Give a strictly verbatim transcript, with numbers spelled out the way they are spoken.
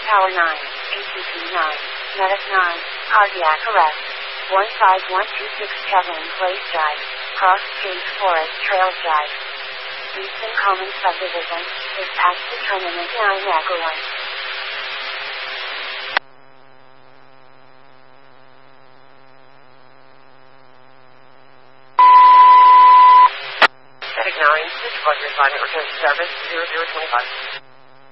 Power nine, A T P nine, Medic nine, Cardiac Arrest, one five one two six Kevin Place Drive, Cross Street Forest Trail Drive. Eastern Common Subdivision, is past the terminus nine Niagara one. Medic nine, this is Roger, return to service, zero zero twenty-five.